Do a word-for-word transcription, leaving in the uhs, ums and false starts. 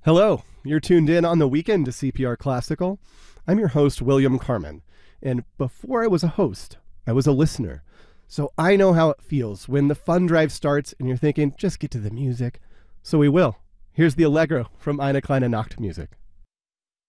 Hello, you're tuned in on the weekend to C P R Classical. I'm your host, William Carmen, and before I was a host, I was a listener. So I know how it feels when the fun drive starts and you're thinking, just get to the music. So we will. Here's the Allegro from Eine kleine Nachtmusik.